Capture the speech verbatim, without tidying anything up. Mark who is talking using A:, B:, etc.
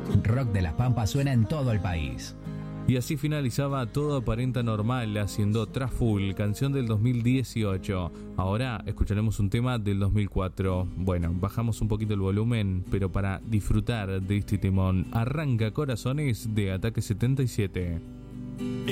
A: Rock de las Pampas suena en todo el país.
B: Y así finalizaba Todo Aparenta Normal haciendo Traful, canción del dos mil dieciocho. Ahora escucharemos un tema del dos mil cuatro. Bueno, bajamos un poquito el volumen, pero para disfrutar de este temón, arranca Corazones de Ataque setenta y siete.